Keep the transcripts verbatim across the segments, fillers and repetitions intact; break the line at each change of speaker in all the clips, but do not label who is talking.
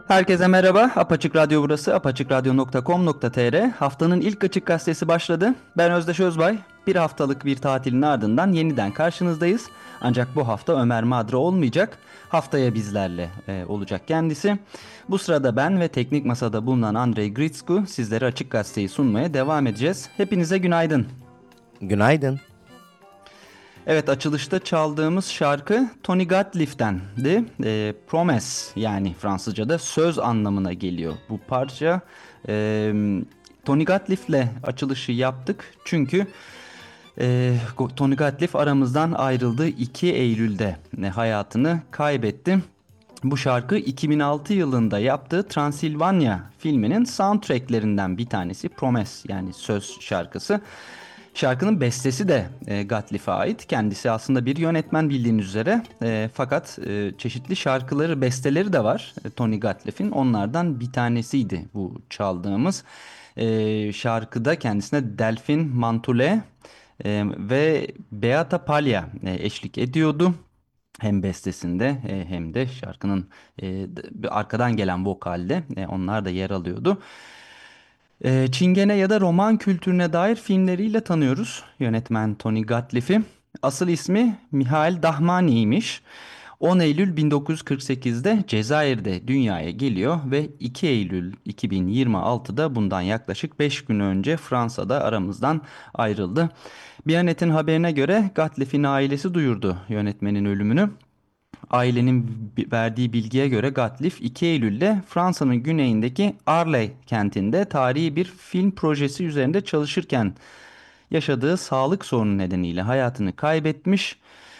Herkese merhaba. Apaçık Radyo burası. apaçıkradyo nokta com nokta tr. Haftanın ilk açık gazetesi başladı. Ben Özdeş Özbay. Bir haftalık bir tatilin ardından yeniden karşınızdayız. Ancak bu hafta Ömer Madra olmayacak. Haftaya bizlerle e, olacak kendisi. Bu sırada ben ve teknik masada bulunan Andrei Gritsku sizlere açık gazeteyi sunmaya devam edeceğiz. Hepinize günaydın.
Günaydın.
Evet, açılışta çaldığımız şarkı Tony Gatliff'tendi. E, Promise, yani Fransızca'da söz anlamına geliyor bu parça. E, Tony Gatliff'le açılışı yaptık çünkü e, Tony Gatliff aramızdan ayrıldı. iki Eylül'de e, hayatını kaybetti. Bu şarkı iki bin altı yılında yaptığı Transilvanya filminin soundtracklerinden bir tanesi. Promise, yani söz şarkısı. Şarkının bestesi de e, Gatliff'e ait. Kendisi aslında bir yönetmen, bildiğiniz üzere. E, fakat e, çeşitli şarkıları, besteleri de var e, Tony Gatliff'in. Onlardan bir tanesiydi bu çaldığımız. E, şarkıda kendisine Delphine Mantule e, ve Beata Palya e, eşlik ediyordu. Hem bestesinde e, hem de şarkının e, arkadan gelen vokalde e, onlar da yer alıyordu. E, Çingene ya da roman kültürüne dair filmleriyle tanıyoruz yönetmen Tony Gatliff'i. Asıl ismi Mihail Dahmani'ymiş. on Eylül bin dokuz yüz kırk sekizde Cezayir'de dünyaya geliyor ve iki Eylül iki bin yirmi altıda bundan yaklaşık beş gün önce Fransa'da aramızdan ayrıldı. Biyanet'in haberine göre Gatliff'in ailesi duyurdu yönetmenin ölümünü. Ailenin verdiği bilgiye göre Gatliff iki Eylül'de Fransa'nın güneyindeki Arles kentinde tarihi bir film projesi üzerinde çalışırken yaşadığı sağlık sorunu nedeniyle hayatını kaybetmiş.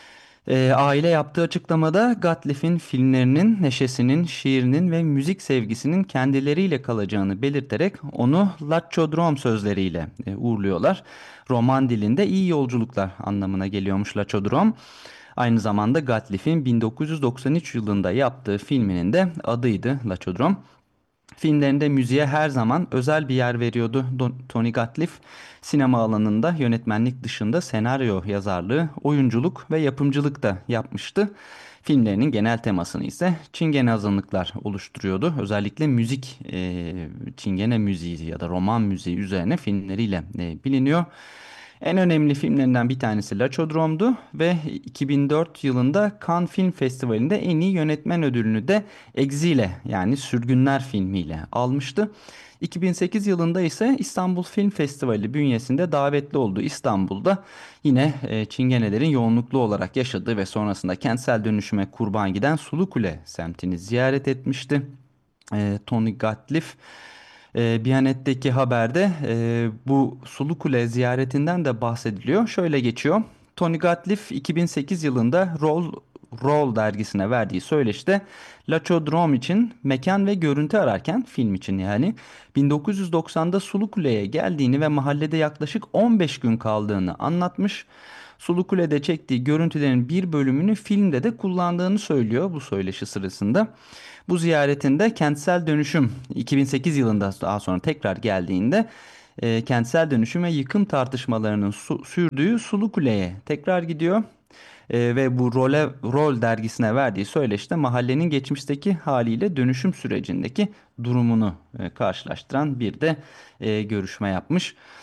Ee, aile yaptığı açıklamada Gatliff'in filmlerinin, neşesinin, şiirinin ve müzik sevgisinin kendileriyle kalacağını belirterek onu Laçodrom sözleriyle e, uğurluyorlar. Roman dilinde iyi yolculuklar anlamına geliyormuş Laçodrom. Aynı zamanda Gatliff'in bin dokuz yüz doksan üç yılında yaptığı filminin de adıydı Laçodrom. Filmlerinde müziğe her zaman özel bir yer veriyordu Tony Gatliff. Sinema alanında yönetmenlik dışında senaryo yazarlığı, oyunculuk ve yapımcılık da yapmıştı. Filmlerinin genel temasını ise Çingene azınlıklar oluşturuyordu. Özellikle müzik, e, Çingene müziği ya da roman müziği üzerine filmleriyle e, biliniyor. En önemli filmlerinden bir tanesi Laçodrom'du ve iki bin dört yılında Cannes Film Festivali'nde en iyi yönetmen ödülünü de Exile, yani Sürgünler filmiyle almıştı. iki bin sekiz yılında ise İstanbul Film Festivali bünyesinde davetli oldu. İstanbul'da yine e, Çingenelerin yoğunluklu olarak yaşadığı ve sonrasında kentsel dönüşüme kurban giden Sulukule semtini ziyaret etmişti. E, Tony Gatliff. E, Biyanet'teki haberde e, bu Sulukule ziyaretinden de bahsediliyor. Şöyle geçiyor. Tony Gatliff iki bin sekiz yılında Roll Roll dergisine verdiği söyleşte Laçodrom için mekan ve görüntü ararken, film için yani, bin dokuz yüz doksanda Sulukule'ye geldiğini ve mahallede yaklaşık on beş gün kaldığını anlatmış. Sulukule'de çektiği görüntülerin bir bölümünü filmde de kullandığını söylüyor bu söyleşi sırasında. Bu ziyaretinde kentsel dönüşüm, iki bin sekiz yılında daha sonra tekrar geldiğinde e, kentsel dönüşüm ve yıkım tartışmalarının su- sürdüğü Sulukule'ye tekrar gidiyor. E, ve bu role, Rol dergisine verdiği söyleşte mahallenin geçmişteki haliyle dönüşüm sürecindeki durumunu e, karşılaştıran bir de e, görüşme yapmış.